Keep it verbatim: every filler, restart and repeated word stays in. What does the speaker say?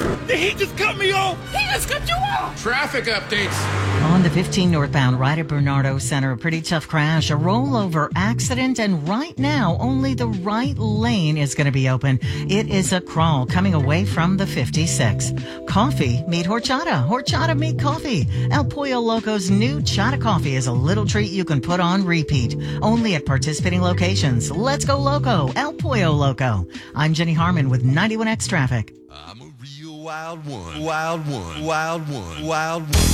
Did he just cut me off? He just cut you off! Traffic updates. On the fifteen northbound, right at Bernardo Center, a pretty tough crash, a rollover accident, and right now, only the right lane is going to be open. It is a crawl coming away from the fifty-six. Coffee, meet horchata. Horchata, meet coffee. El Pollo Loco's new chata coffee is a little treat you can put on repeat. Only at participating locations. Let's go loco. El Pollo Loco. I'm Jenny Harmon with ninety-one X Traffic. I'm a real wild one. Wild one. Wild one. Wild one.